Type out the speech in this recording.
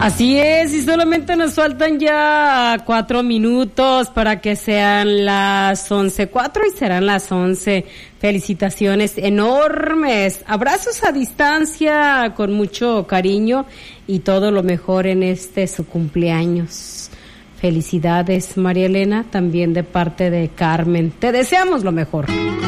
Así es, y solamente nos faltan ya 4 minutos para que sean las 11:04 y serán las 11. Felicitaciones enormes, abrazos a distancia con mucho cariño y todo lo mejor en su cumpleaños. Felicidades, María Elena, también de parte de Carmen. Te deseamos lo mejor.